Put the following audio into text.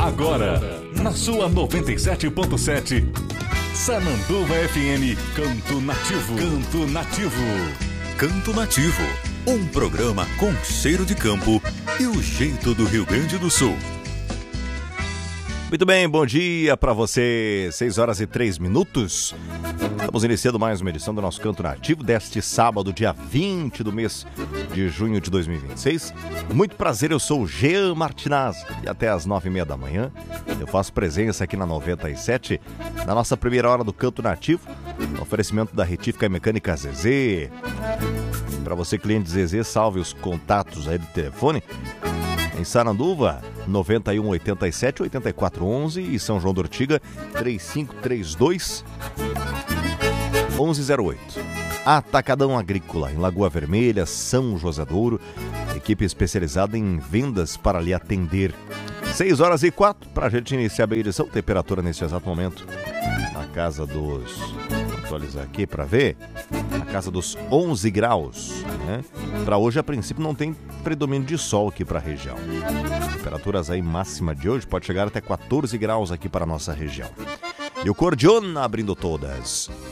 Agora, na sua 97.7, Sananduva FM, Canto Nativo. Canto Nativo. Canto Nativo, um programa com cheiro de campo e o jeito do Rio Grande do Sul. Muito bem, bom dia para você, 6 horas e 3 minutos. Estamos iniciando mais uma edição do nosso Canto Nativo deste sábado, dia 20 do mês de junho de 2026. Muito prazer, eu sou o Jean Martinaz e até às 9h30 da manhã eu faço presença aqui na 97, na nossa primeira hora do Canto Nativo, oferecimento da Retífica e Mecânica Zezé. Para você, cliente Zezé, salve os contatos aí do telefone. Em Sananduva, 91 87 84 11 e São João do Ortiga, 3532 1108. Atacadão Agrícola, em Lagoa Vermelha, São José do Ouro, equipe especializada em vendas para lhe atender. 6 horas e 4 para a gente iniciar a edição. Temperatura nesse exato momento na casa dos... Vou atualizar aqui para ver. Na casa dos 11 graus, né? Para hoje, a princípio, não tem predomínio de sol aqui para a região. Temperaturas aí máxima de hoje pode chegar até 14 graus aqui para a nossa região. E o Cordiona abrindo todas